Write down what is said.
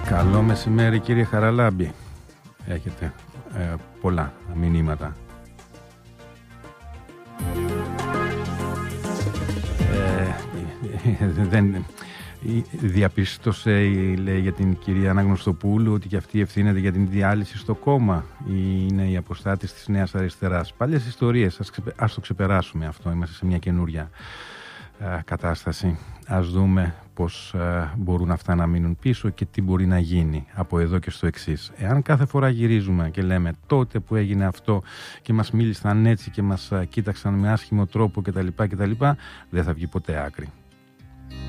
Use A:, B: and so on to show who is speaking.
A: Καλό μεσημέρι κύριε Χαραλάμπη. Έχετε πολλά μηνύματα. Διαπίστωσε, λέει, για την κυρία Αναγνωστοπούλου ότι και αυτή ευθύνεται για την διάλυση στο κόμμα ή είναι η αποστάτης της Νέας Αριστεράς. Παλιές ιστορίες, ας το ξεπεράσουμε αυτό, είμαστε σε μια καινούρια κατάσταση. Ας δούμε πώς μπορούν αυτά να μείνουν πίσω και τι μπορεί να γίνει από εδώ και στο εξής. Εάν κάθε φορά γυρίζουμε και λέμε τότε που έγινε αυτό και μας μίλησαν έτσι και μας κοίταξαν με άσχημο τρόπο κτλ, δεν θα βγει ποτέ άκρη.